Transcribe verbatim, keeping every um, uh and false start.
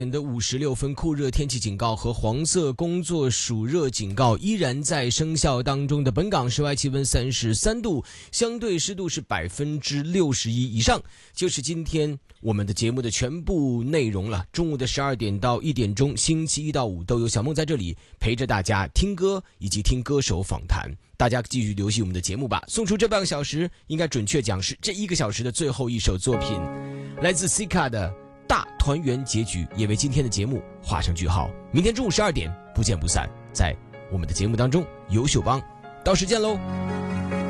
的五十六分酷热天气警告和黄色工作暑热警告依然在生效当中的本港室外气温三十三度，相对湿度是百分之六十一以上，就是今天我们的节目的全部内容了。中午的十二点到一点钟，星期一到五都有小梦在这里陪着大家听歌以及听歌手访谈。大家继续留意我们的节目吧。送出这半个小时，应该准确讲是这一个小时的最后一首作品，来自 Sika 的大团圆结局，也为今天的节目画上句号。明天中午十二点不见不散，在我们的节目当中优秀帮，到时见喽。